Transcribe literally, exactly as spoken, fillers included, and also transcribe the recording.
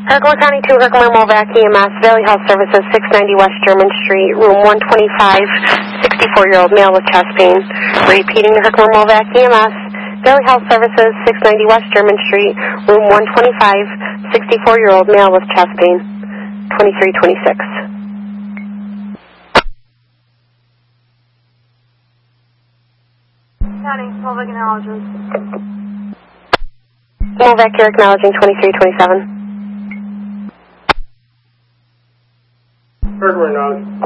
Herkimer County two, Herkimer Movac E M S, Valley Health Services, six ninety West German Street, room one twenty-five, sixty-four-year-old male with chest pain. Repeating the Herkimer Movac E M S, Valley Health Services, six ninety West German Street, room one twenty-five, sixty-four-year-old male with chest pain. twenty-three twenty-six. County, Movac acknowledges. Movac here acknowledging twenty-three twenty-seven. Herkimer acknowledging.